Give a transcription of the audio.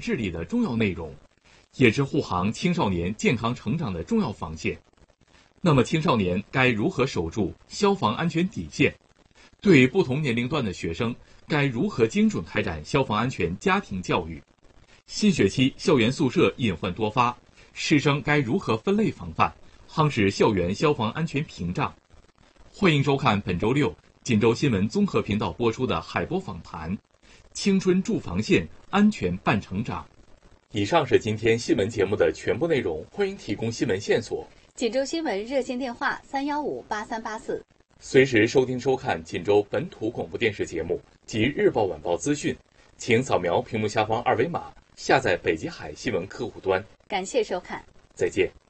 治理的重要内容，也是护航青少年健康成长的重要防线。那么，青少年该如何守住消防安全底线？对不同年龄段的学生，该如何精准开展消防安全家庭教育？新学期校园宿舍隐患多发，师生该如何分类防范，夯实校园消防安全屏障？欢迎收看本周六锦州新闻综合频道播出的海波访谈，青春驻防线，安全伴成长。以上是今天新闻节目的全部内容，欢迎提供新闻线索。 锦州新闻热线电话3158384， 随时收听收看锦州本土广播电视节目及日报晚报资讯，请扫描屏幕下方二维码，下载北极海新闻客户端。 感谢收看， 再见。